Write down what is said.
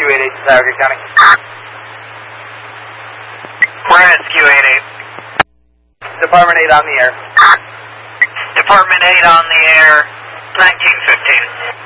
Q88 to Sauger County. Where is Q88? Department 8 on the air. Department 8 on the air, 1915.